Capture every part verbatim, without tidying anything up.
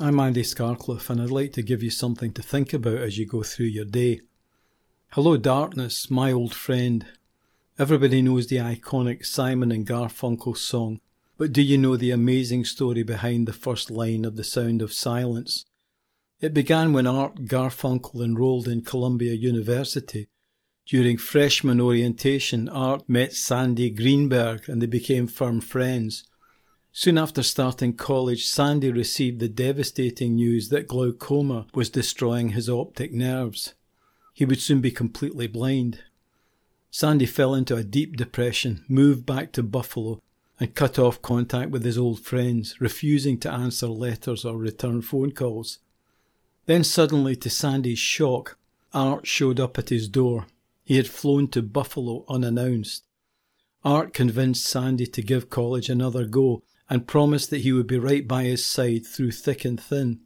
I'm Andy Scarcliffe, and I'd like to give you something to think about as you go through your day. Hello Darkness, my old friend. Everybody knows the iconic Simon and Garfunkel song, but do you know the amazing story behind the first line of The Sound of Silence? It began when Art Garfunkel enrolled in Columbia University. During freshman orientation, Art met Sandy Greenberg and they became firm friends. Soon after starting college, Sandy received the devastating news that glaucoma was destroying his optic nerves. He would soon be completely blind. Sandy fell into a deep depression, moved back to Buffalo, and cut off contact with his old friends, refusing to answer letters or return phone calls. Then suddenly, to Sandy's shock, Art showed up at his door. He had flown to Buffalo unannounced. Art convinced Sandy to give college another go and promised that he would be right by his side through thick and thin.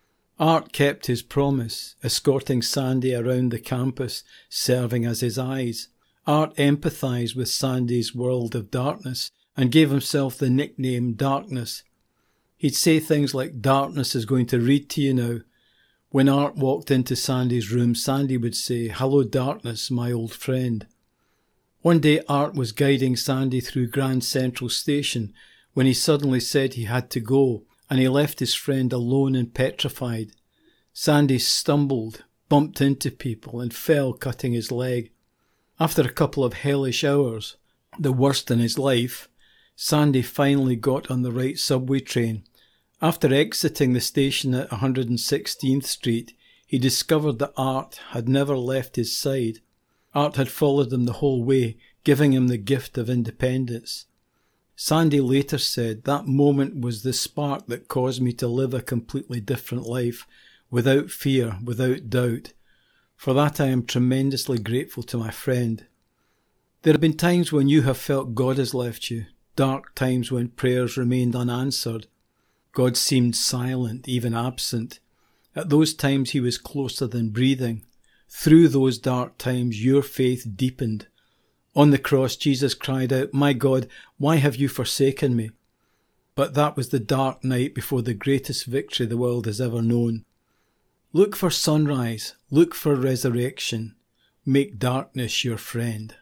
Art kept his promise, escorting Sandy around the campus, serving as his eyes. Art empathised with Sandy's world of darkness and gave himself the nickname Darkness. He'd say things like, "Darkness is going to read to you now." When Art walked into Sandy's room, Sandy would say, "Hello Darkness, my old friend." One day Art was guiding Sandy through Grand Central Station when he suddenly said he had to go, and he left his friend alone and petrified. Sandy stumbled, bumped into people, and fell, cutting his leg. After a couple of hellish hours, the worst in his life, Sandy finally got on the right subway train. After exiting the station at one hundred sixteenth Street, he discovered that Art had never left his side. Art had followed him the whole way, giving him the gift of independence. Sandy later said, "That moment was the spark that caused me to live a completely different life, without fear, without doubt. For that I am tremendously grateful to my friend." There have been times when you have felt God has left you, dark times when prayers remained unanswered. God seemed silent, even absent. At those times he was closer than breathing. Through those dark times your faith deepened. On the cross Jesus cried out, "My God, why have you forsaken me?" But that was the dark night before the greatest victory the world has ever known. Look for sunrise, look for resurrection. Make darkness your friend.